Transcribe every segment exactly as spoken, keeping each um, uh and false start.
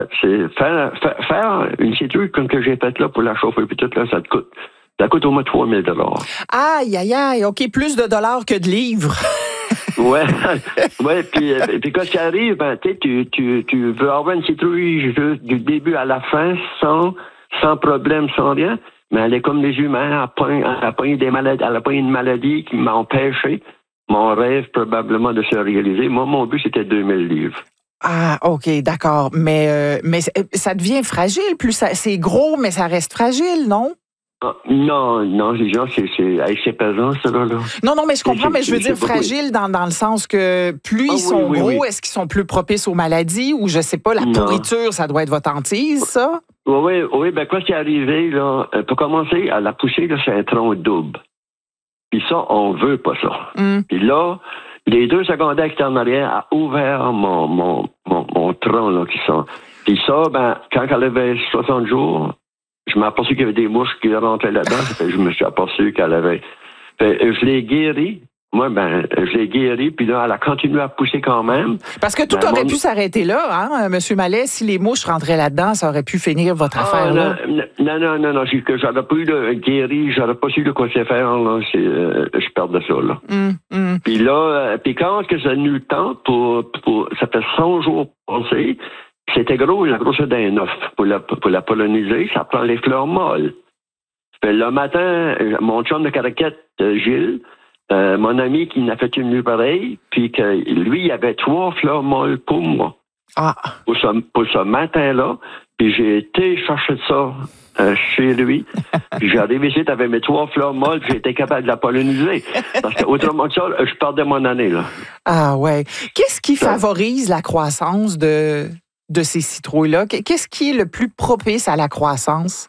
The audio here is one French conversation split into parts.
C'est faire, faire, faire une citrouille comme que j'ai faite là pour la chauffer, puis tout là, ça te coûte. Ça coûte au moins trois mille dollars. Aïe, aïe, aïe. OK, plus de dollars que de livres. Ouais, ouais, puis, puis quand ça arrive, ben, tu, tu, tu veux avoir une citrouille juste du début à la fin, sans, sans problème, sans rien, mais elle est comme les humains, elle a pas, elle a pas des maladies, elle a pas une maladie qui m'a empêché mon rêve probablement de se réaliser. Moi, mon but, c'était deux mille livres. Ah, OK, d'accord. Mais, euh, mais ça devient fragile. Plus ça, c'est gros, mais ça reste fragile, non? Ah, non, non, les gens, c'est, c'est, c'est pesant, ça, là. Non, non, mais je comprends, mais je veux dire fragile dans, dans le sens que plus ah, ils sont oui, oui, gros, oui. est-ce qu'ils sont plus propices aux maladies ou je sais pas, la non. pourriture, ça doit être votre hantise, ça? Oui, oui, oui, ben quoi c'est arrivé, là, pour commencer, à la poussée, là, c'est un tronc double. Puis ça, on veut pas ça. Mm. Puis là, les deux secondaires qui étaient en arrière a ouvert mon, mon, mon, mon tronc, là, qui sont. Puis ça, ben, quand elle avait soixante jours, je m'aperçu qu'il y avait des mouches qui rentraient là-dedans. Je me suis aperçu qu'elle avait. Fait, je l'ai guéri. Moi, ben, je l'ai guéri, puis là, elle a continué à pousser quand même. Parce que tout ben, aurait mon... pu s'arrêter là, hein, M. Mallet. Si les mouches rentraient là-dedans, ça aurait pu finir votre ah, affaire, non, là. Non, non, non, non. Que j'aurais pas eu le guéri, j'aurais pas su de quoi c'est faire, là. C'est, euh, je perdais ça, là. Mm, mm. Puis là, euh, puis quand que ça a eu le temps pour, pour. Ça fait cent jours passés. C'était gros, la grosseur d'un œuf. Pour la, pour la polliniser, ça prend les fleurs molles. Puis le matin, mon chum de caraquette, Gilles, euh, mon ami qui n'a fait une nuit pareille, puis que lui, il avait trois fleurs molles pour moi. Ah. Pour ce, pour ce matin-là. Puis j'ai été chercher ça euh, chez lui. Puis j'arrive ici, t'avais mes trois fleurs molles, puis j'ai été capable de la polliniser. Parce que autrement que ça, je perdais mon année, là. Ah ouais. Qu'est-ce qui favorise la croissance de... de ces citrouilles-là? Qu'est-ce qui est le plus propice à la croissance?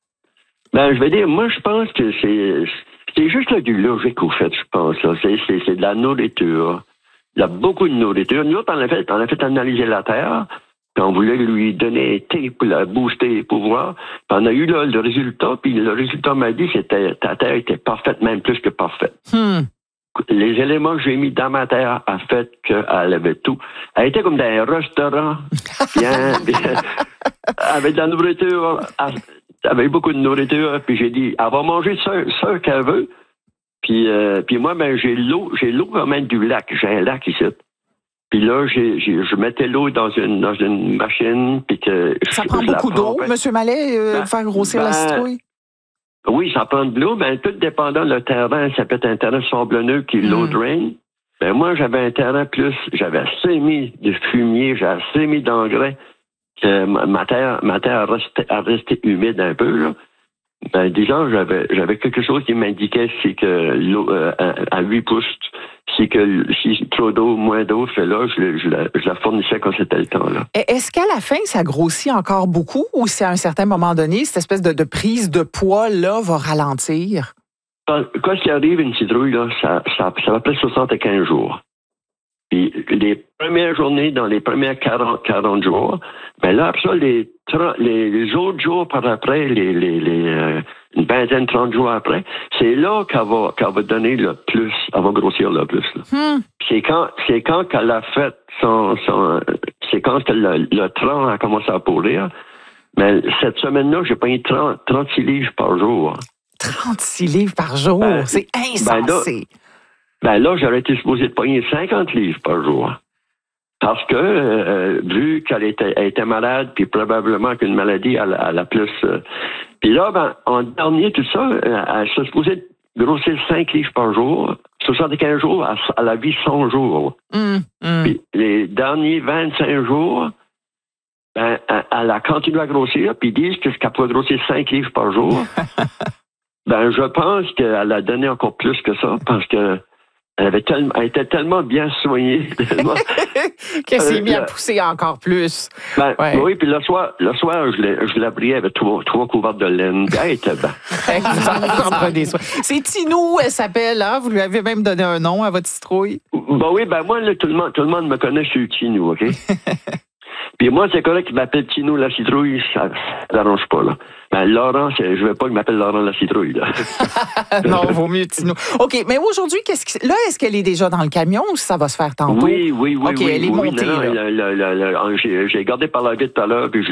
Ben, je vais dire, moi, je pense que c'est, c'est juste là, du logique, au fait, je pense. Là. C'est, c'est, c'est de la nourriture. Il y a beaucoup de nourriture. Nous autres, on a fait, on a fait analyser la terre, puis on voulait lui donner un thé pour la booster les pouvoirs. Puis on a eu là, le résultat, puis le résultat m'a dit que c'était, ta terre était parfaite, même plus que parfaite. Hmm. Les éléments que j'ai mis dans ma terre a fait qu'elle avait tout. Elle était comme dans un restaurant, bien, bien avec de la nourriture, avec beaucoup de nourriture. Puis j'ai dit, elle va manger ce, ce qu'elle veut. Puis, euh, puis moi, ben j'ai l'eau, j'ai l'eau quand même du lac. J'ai un lac ici. Puis là, j'ai, j'ai, je mettais l'eau dans une, dans une machine. Puis que ça je, prend je beaucoup d'eau, M. Mallet, euh, ben, faire grossir ben, la citrouille? Oui, ça prend de l'eau, ben tout dépendant le terrain, ça peut être un terrain sablonneux qui est mm. low drain. Ben moi, j'avais un terrain plus, j'avais assez mis de fumier, j'avais assez mis d'engrais, que ma, ma terre, ma terre restait, a resté humide un peu, là. Ben, disons, j'avais, j'avais quelque chose qui m'indiquait c'est que l'eau, euh, à, à huit pouces, c'est que si trop d'eau, moins d'eau, fait là, je, je, la, je la fournissais quand c'était le temps, là. Est-ce qu'à la fin, ça grossit encore beaucoup ou c'est à un certain moment donné, cette espèce de, de prise de poids, là, va ralentir? Quand, quand il arrive une citrouille, là, ça, ça, ça va près soixante-quinze jours. Puis les premières journées, dans les premières quarante, quarante jours, ben là, après ça, les, les, les autres jours par après, les, les, les, euh, une vingtaine, trente jours après, c'est là qu'elle va, qu'elle va donner le plus, elle va grossir le plus. Là. Hmm. C'est quand, c'est quand qu'elle a fait son, son c'est quand que le, le tronc a commencé à pourrir. Mais cette semaine-là, j'ai payé trente, trente-six livres par jour. trente-six livres par jour? Ben, c'est insensé. Ben là, ben là, j'aurais été supposé de payer cinquante livres par jour. Parce que, euh, vu qu'elle était, elle était malade, puis probablement qu'une maladie, elle, elle a plus... Euh, puis là, ben, en dernier, tout ça, elle se supposait grossir cinq livres par jour. soixante-quinze jours, elle, elle a vu cent jours. Mm, mm. Puis les derniers vingt-cinq jours, ben, elle a continué à grossir, puis ils disent qu'elle peut grossir cinq livres par jour. Ben, je pense qu'elle a donné encore plus que ça, parce que elle avait tellement, elle était tellement bien soignée. Tellement, qu'elle s'est mise à pousser encore plus. Ben, ouais. Oui, puis le soir, le soir, je l'ai, je l'ai abriée avec trois, trois couvertes de laine. Elle était bien. C'est Tinou, elle s'appelle, hein? Vous lui avez même donné un nom à votre citrouille? Ben oui, ben moi, là, tout le monde, tout le monde me connaît sur Tinou, OK? Puis moi, c'est correct qu'il m'appelle Tinou la citrouille, ça n'arrange pas, là. Ben, Laurent, c'est, je veux pas qu'il m'appelle Laurent la citrouille, là. Non, vaut mieux Tinou. OK, mais aujourd'hui, qu'est-ce que, là, est-ce qu'elle est déjà dans le camion ou ça va se faire tantôt? Oui, oui, oui. OK, oui, elle est oui, montée, non, là. Le, le, le, le, j'ai, j'ai gardé par la vitre tout à l'heure, puis je